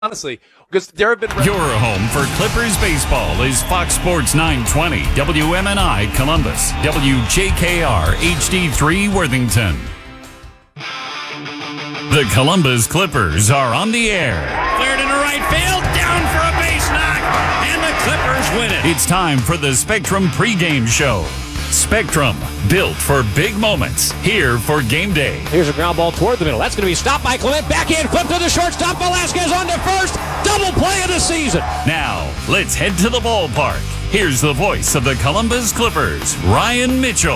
Honestly, because there have been... Your home for Clippers baseball is Fox Sports 920, WMNI Columbus, WJKR HD3 Worthington. The Columbus Clippers are on the air. Cleared into right field, down for a base knock, and the Clippers win it. It's time for the Spectrum pregame show. Spectrum, built for big moments, here for game day. Here's a ground ball toward the middle. That's going to be stopped by Clement. Backhand flip to the shortstop. Velasquez on to first. Double play of the season. Now, let's head to the ballpark. Here's the voice of the Columbus Clippers, Ryan Mitchell.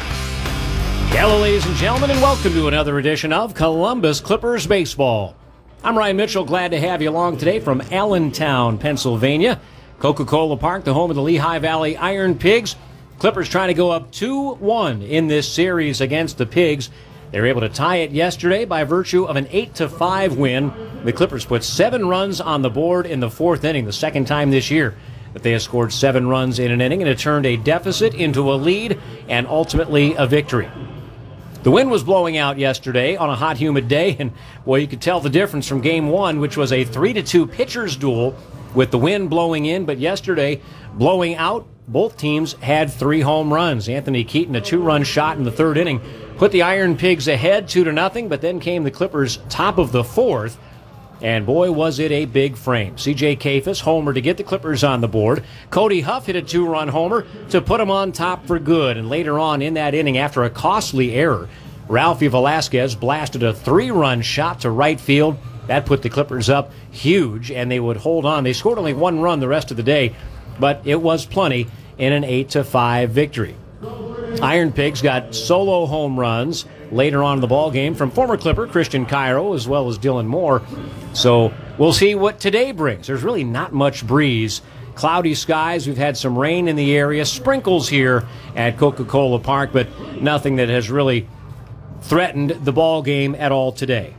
Hello, ladies and gentlemen, and welcome to another edition of Columbus Clippers Baseball. I'm Ryan Mitchell, glad to have you along today from Allentown, Pennsylvania. Coca-Cola Park, the home of the Lehigh Valley Iron Pigs. Clippers trying to go up 2-1 in this series against the Pigs. They were able to tie it yesterday by virtue of an 8-5 win. The Clippers put 7 runs on the board in the fourth inning, the second time this year that they have scored 7 runs in an inning, and it turned a deficit into a lead and ultimately a victory. The wind was blowing out yesterday on a hot, humid day, and well, you could tell the difference from Game 1, which was a 3-2 pitcher's duel with the wind blowing in, but yesterday blowing out. Both teams had 3 home runs. Anthony Keaton, a 2-run shot in the third inning, put the Iron Pigs ahead 2-0, but then came the Clippers top of the fourth, and boy, was it a big frame. C.J. Kayfus homer to get the Clippers on the board. Cody Huff hit a 2-run homer to put them on top for good, and later on in that inning, after a costly error, Ralphie Velasquez blasted a 3-run shot to right field. That put the Clippers up huge, and they would hold on. They scored only 1 run the rest of the day, but it was plenty in an 8-5 victory. Iron Pigs got solo home runs later on in the ballgame from former Clipper Christian Cairo as well as Dylan Moore. So we'll see what today brings. There's really not much breeze. Cloudy skies. We've had some rain in the area. Sprinkles here at Coca-Cola Park, but nothing that has really threatened the ballgame at all today.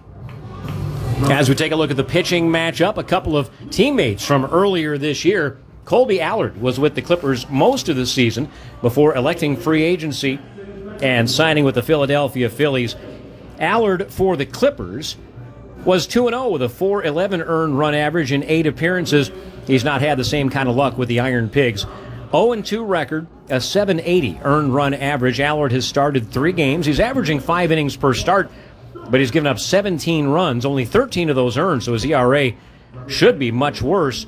As we take a look at the pitching matchup, a couple of teammates from earlier this year. Colby Allard was with the Clippers most of the season before electing free agency and signing with the Philadelphia Phillies. Allard for the Clippers was 2-0 with a .411 earned run average in 8 appearances. He's not had the same kind of luck with the Iron Pigs. 0-2 record, a .780 earned run average. Allard has started 3 games. He's averaging 5 innings per start, but he's given up 17 runs, only 13 of those earned, so his ERA should be much worse.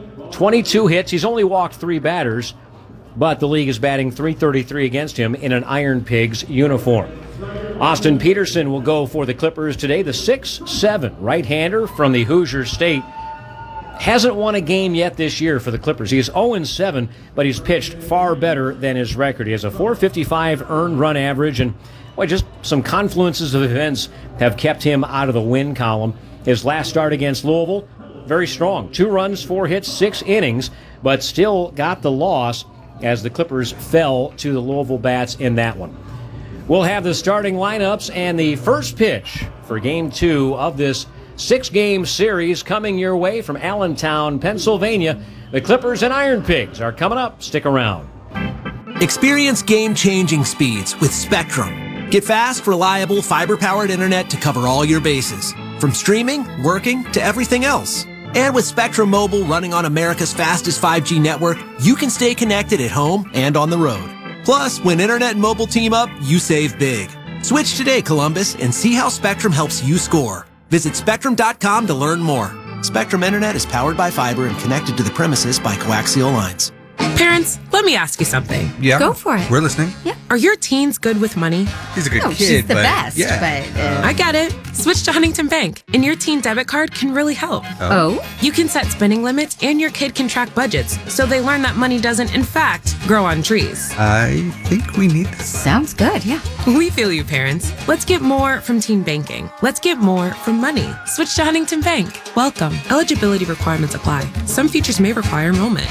22 hits. He's only walked 3 batters, but the league is batting .333 against him in an Iron Pigs uniform. Austin Peterson will go for the Clippers today. The 6'7" right-hander from the Hoosier State hasn't won a game yet this year for the Clippers. He is 0-7, but he's pitched far better than his record. He has a .455 earned run average, and just some confluences of events have kept him out of the win column. His last start against Louisville, very strong. 2 runs, 4 hits, 6 innings, but still got the loss as the Clippers fell to the Louisville Bats in that one. We'll have the starting lineups and the first pitch for Game 2 of this 6-game series coming your way from Allentown, Pennsylvania. The Clippers and Iron Pigs are coming up. Stick around. Experience game-changing speeds with Spectrum. Get fast, reliable, fiber-powered internet to cover all your bases, from streaming, working, to everything else. And with Spectrum Mobile running on America's fastest 5G network, you can stay connected at home and on the road. Plus, when internet and mobile team up, you save big. Switch today, Columbus, and see how Spectrum helps you score. Visit Spectrum.com to learn more. Spectrum Internet is powered by fiber and connected to the premises by coaxial lines. Parents, let me ask you something. Yeah. Go for it. We're listening. Yeah. Are your teens good with money? He's a good kid, she's the but best, yeah. but... I get it. Switch to Huntington Bank, and your teen debit card can really help. Oh? You can set spending limits, and your kid can track budgets, so they learn that money doesn't, in fact, grow on trees. I think we need this. Sounds good, yeah. We feel you, parents. Let's get more from teen banking. Let's get more from money. Switch to Huntington Bank. Welcome. Eligibility requirements apply. Some features may require enrollment.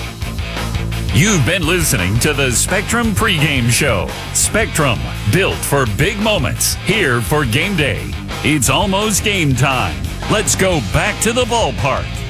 You've been listening to the Spectrum pregame show. Spectrum, built for big moments, here for game day. It's almost game time. Let's go back to the ballpark.